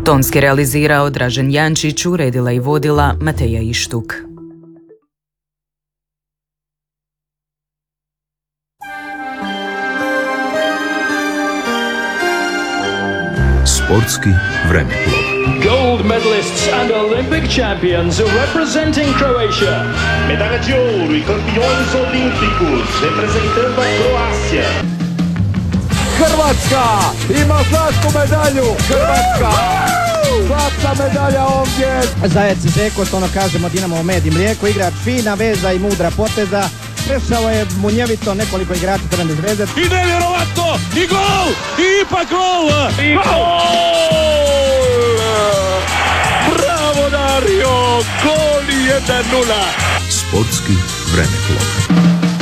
Tonski realizirao Dražen Jančić, uredila i vodila Mateja Ištuk. Sportski vremeplov. Gold medalists and Olympic champions representing Croatia. Medalha de ouro e campeões olímpicos representando a Croácia. Hrvatska ima zlatnu medalju. Hrvatska! Zlatna medalja ovdje. Zajec Zeko, što ono kažemo, Dinamo med i mlijeko, igrač fina veza i mudra poteza. Prešao je munjevito nekoliko igrača Crvene Zvezde. I nevjerovatno! I gol! I ipak gol! I gol! Bravo Dario! Gol 1-0! Sportski vremeplov.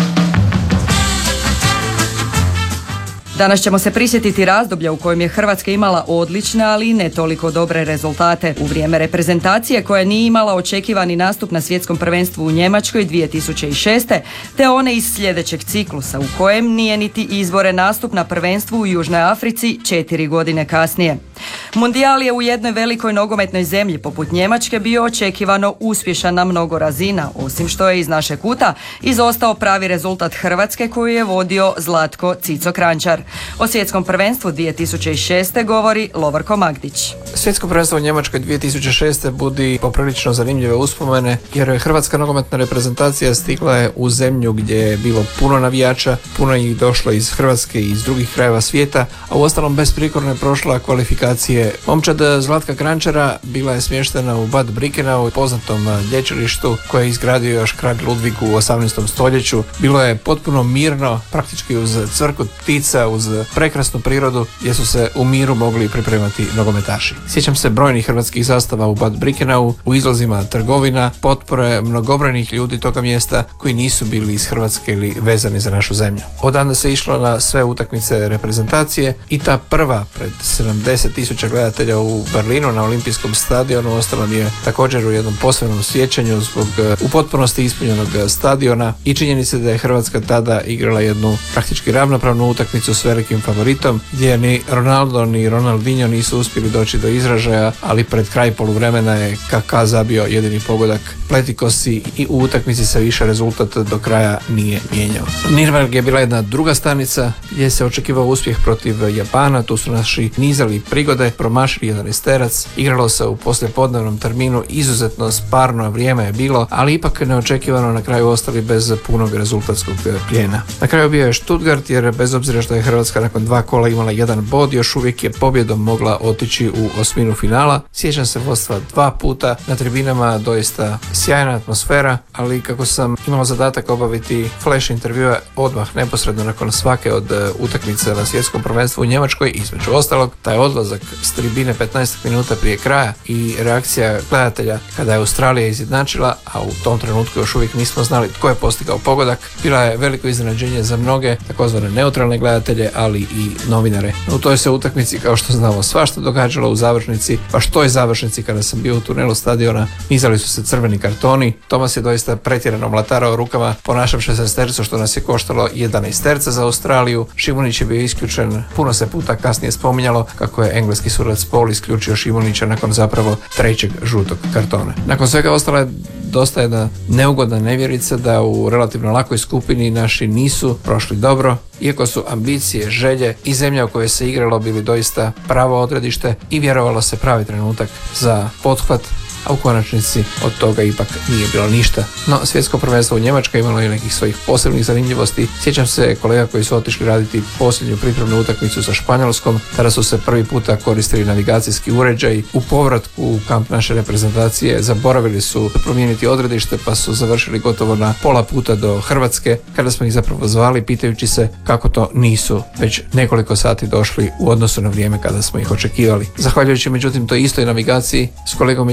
Danas ćemo se prisjetiti razdoblja u kojem je Hrvatska imala odlične, ali ne toliko dobre rezultate. U vrijeme reprezentacije koja nije imala očekivani nastup na svjetskom prvenstvu u Njemačkoj 2006. te one iz sljedećeg ciklusa u kojem nije niti izbore nastup na prvenstvu u Južnoj Africi 4 godine kasnije. Mundijal je u jednoj velikoj nogometnoj zemlji poput Njemačke bio očekivano uspješan na mnogo razina, osim što je iz našeg kuta izostao pravi rezultat Hrvatske koju je vodio Zlatko Cico Kranjčar. O svjetskom prvenstvu 2006. govori Lovorko Magdić. Svjetsko prvenstvo u Njemačkoj 2006. budi poprilično zanimljive uspomene, jer hrvatska nogometna reprezentacija stigla je u zemlju gdje je bilo puno navijača, puno ih došlo iz Hrvatske i iz drugih krajeva svijeta, a uostalom besprijekorno je prošla kvalifikacije. Momčad Zlatka Kranjčara bila je smještena u Bad Birkenau, poznatom lječilištu koje je izgradio još kralj Ludvig u 18. stoljeću. Bilo je potpuno mirno, praktički uz cvrku ptica, uz prekrasnu prirodu gdje su se u miru mogli pripremati nogometaši. Sjećam se brojnih hrvatskih zastava u Bad Birkenau, u izlazima trgovina, potpore mnogobrojnih ljudi toga mjesta koji nisu bili iz Hrvatske ili vezani za našu zemlju. Odanda se išlo na sve utakmice reprezentacije i ta prva pred 70.000 gledatelja u Berlinu na olimpijskom stadionu ostala mi je također u jednom posebnom sjećanju zbog u potpunosti ispunjenog stadiona i činjenice da je Hrvatska tada igrala jednu praktički ravnopravnu utakmicu s velikim favoritom, gdje ni Ronaldo ni Ronaldinho nisu uspjeli doći do izražaja, ali pred kraj poluvremena je Kaká zabio jedini pogodak pletikosi i u utakmici se više rezultat do kraja nije mijenjao. Nürnberg je bila jedna druga stanica gdje se očekivao uspjeh protiv Japana, tu su naši nizali prigode, promašili 11-terac, igralo se u poslijepodnevnom terminu, izuzetno sparno vrijeme je bilo, ali ipak neočekivano na kraju ostali bez punog rezultatskog plijena. Na kraju bio je Stuttgart, jer bez obzira što je Hrvatska nakon 2 kola imala 1 bod, još uvijek je pobjedom mogla otići u osminu finala. Sjećam se vodstva 2 puta, na tribinama doista sjajna atmosfera, ali kako sam imao zadatak obaviti flash intervjua odmah neposredno nakon svake od utakmice na svjetskom prvenstvu u Njemačkoj, između ostalog, taj odlazak s tribine 15 minuta prije kraja i reakcija gledatelja kada je Australija izjednačila, a u tom trenutku još uvijek nismo znali tko je postigao pogodak, bila je veliko iznenađenje za mnoge takozvane neutralne gledatelje, ali i novinare. U toj se utakmici, kao što znamo, svašta događalo u završnici, baš toj završnici kada sam bio u tunelu stadiona, nizali su se crveni kartoni. Tomas je doista pretjerano mlatarao rukama po našem 16-tercu, što nas je koštalo 11 za Australiju. Šimunić je bio isključen, puno se puta kasnije spominjalo kako je engleski sudac Paul isključio Šimunića nakon zapravo 3. žutog kartona. Nakon svega ostala je dosta jedna neugodna nevjerica da u relativno lakoj skupini naši nisu prošli dobro, iako su ambicije, želje i zemlja u kojoj se igralo bili doista pravo odredište i vjerovalo se pravi trenutak za pothvat, a u konačnici od toga ipak nije bilo ništa. No, svjetsko prvenstvo u Njemačkoj imalo je nekih svojih posebnih zanimljivosti. Sjećam se kolega koji su otišli raditi posljednju pripremnu utakmicu sa Španjolskom, tada su se prvi puta koristili navigacijski uređaj. U povratku u kamp naše reprezentacije zaboravili su promijeniti odredište, pa su završili gotovo na pola puta do Hrvatske, kada smo ih zapravo zvali pitajući se kako to nisu već nekoliko sati došli u odnosu na vrijeme kada smo ih očekivali. Zahvaljujući međutim toj istoj navigaciji s kolegom Miljadicom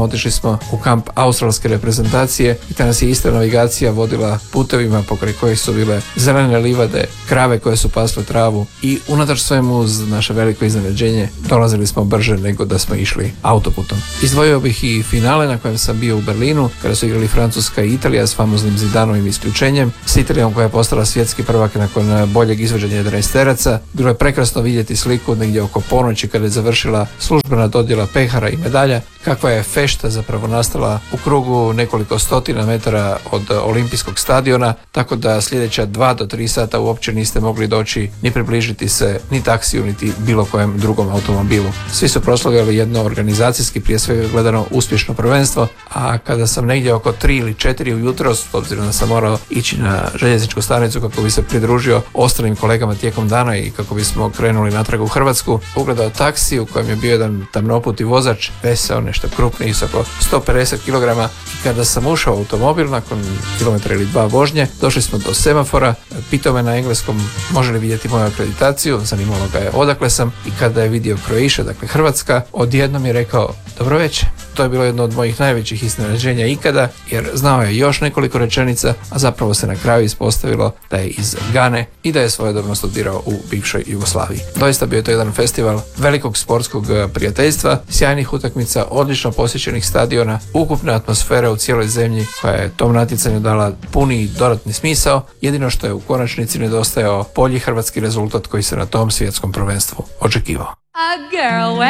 otišli smo u kamp australske reprezentacije i ta nas je ista navigacija vodila putevima pokraj kojih su bile zelene livade, krave koje su pasle travu i unatoč svemu uz naše veliko iznenađenje dolazili smo brže nego da smo išli autoputom. Izdvojio bih i finale na kojem sam bio u Berlinu kada su igrali Francuska i Italija s famoznim Zidanovim isključenjem, s Italijom koja je postala svjetski prvak nakon boljeg izvođenja 11-teraca. Bilo je prekrasno vidjeti sliku negdje oko ponoći kada je završila službena dodjela pehara i medalja, kakva je fešta zapravo nastala u krugu nekoliko stotina metara od olimpijskog stadiona, tako da sljedeća 2 do 3 sata uopće niste mogli doći ni približiti se ni taksiju niti bilo kojem drugom automobilu. Svi su proslavljali jedno organizacijski, prije svega gledano, uspješno prvenstvo, a kada sam negdje oko 3 ili 4 ujutro, s obzirom da sam morao ići na željezničku stanicu kako bi se pridružio ostalim kolegama tijekom dana i kako bismo krenuli natrag u Hrvatsku, ugledao taksi u kojem je bio jedan tamnoputi vozač, veseo, nešto krupniji, oko 150 kg, i kada sam ušao u automobil nakon kilometra ili 2 vožnje, došli smo do semafora, pitao me na engleskom može li vidjeti moju akreditaciju, zanimalo ga je odakle sam, i kada je vidio Croatia, dakle Hrvatska, odjednom je rekao dobro večer. To je bilo jedno od mojih najvećih iznenađenja ikada, jer znao je još nekoliko rečenica, a zapravo se na kraju ispostavilo da je iz Gane i da je svojedobno studirao u bivšoj Jugoslaviji. Doista bio je to jedan festival velikog sportskog prijateljstva, sjajnih utakmica, odlično posjećenih stadiona, ukupne atmosfere u cijeloj zemlji koja je tom natjecanju dala puni dodatni smisao. Jedino što je u konačnici nedostajao bolji hrvatski rezultat koji se na tom svjetskom prvenstvu očekivao. A girl